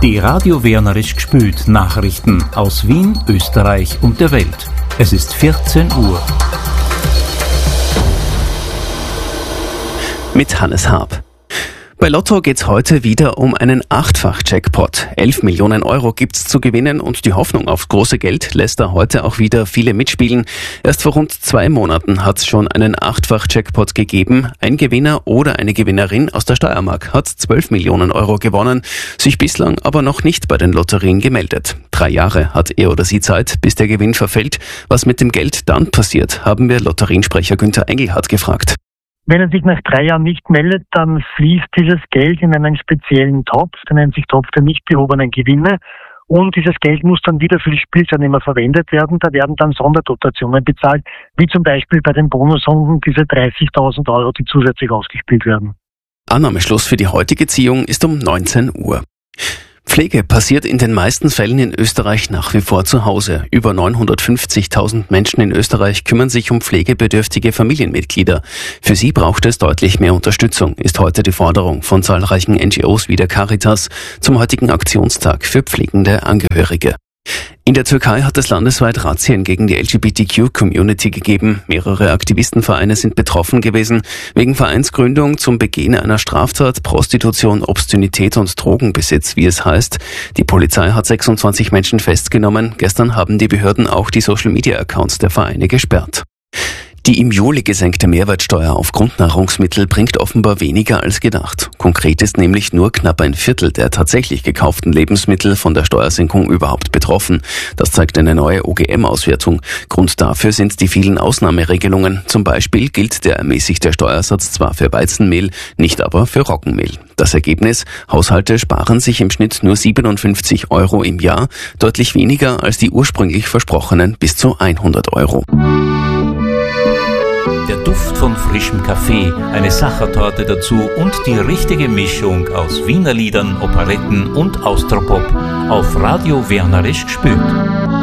Die Radio Wernerisch gspült Nachrichten aus Wien, Österreich und der Welt. Es ist 14 Uhr. Mit Hannes Haab. Bei Lotto geht's heute wieder um einen 8-fach-Jackpot. 11 Millionen Euro gibt's zu gewinnen und die Hoffnung aufs große Geld lässt da heute auch wieder viele mitspielen. Erst vor rund 2 Monaten hat's schon einen 8-fach-Jackpot gegeben. Ein Gewinner oder eine Gewinnerin aus der Steiermark hat 12 Millionen Euro gewonnen, sich bislang aber noch nicht bei den Lotterien gemeldet. 3 Jahre hat er oder sie Zeit, bis der Gewinn verfällt. Was mit dem Geld dann passiert, haben wir Lotteriensprecher Günther Engelhardt gefragt. Wenn er sich nach 3 Jahren nicht meldet, dann fließt dieses Geld in einen speziellen Topf, der nennt sich Topf der nicht behobenen Gewinne. Und dieses Geld muss dann wieder für die Spielteilnehmer verwendet werden. Da werden dann Sonderdotationen bezahlt, wie zum Beispiel bei den Bonusrunden diese 30.000 Euro, die zusätzlich ausgespielt werden. Annahmeschluss für die heutige Ziehung ist um 19 Uhr. Pflege passiert in den meisten Fällen in Österreich nach wie vor zu Hause. Über 950.000 Menschen in Österreich kümmern sich um pflegebedürftige Familienmitglieder. Für sie braucht es deutlich mehr Unterstützung, ist heute die Forderung von zahlreichen NGOs wie der Caritas zum heutigen Aktionstag für pflegende Angehörige. In der Türkei hat es landesweit Razzien gegen die LGBTQ-Community gegeben. Mehrere Aktivistenvereine sind betroffen gewesen. Wegen Vereinsgründung zum Begehen einer Straftat, Prostitution, Obszönität und Drogenbesitz, wie es heißt. Die Polizei hat 26 Menschen festgenommen. Gestern haben die Behörden auch die Social-Media-Accounts der Vereine gesperrt. Die im Juli gesenkte Mehrwertsteuer auf Grundnahrungsmittel bringt offenbar weniger als gedacht. Konkret ist nämlich nur knapp ein Viertel der tatsächlich gekauften Lebensmittel von der Steuersenkung überhaupt betroffen. Das zeigt eine neue OGM-Auswertung. Grund dafür sind die vielen Ausnahmeregelungen. Zum Beispiel gilt der ermäßigte Steuersatz zwar für Weizenmehl, nicht aber für Roggenmehl. Das Ergebnis: Haushalte sparen sich im Schnitt nur 57 Euro im Jahr, deutlich weniger als die ursprünglich versprochenen bis zu 100 Euro. Der Duft von frischem Kaffee, eine Sachertorte dazu und die richtige Mischung aus Wiener Liedern, Operetten und Austropop auf Radio Wernerisch gspült.